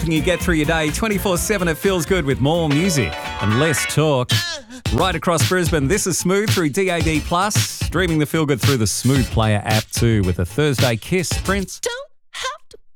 helping you get through your day 24/7. It feels good with more music and less talk. Right across Brisbane, this is Smooth through DAB+, streaming the Feel Good through the Smooth Player app too with a Thursday Kiss, Prince.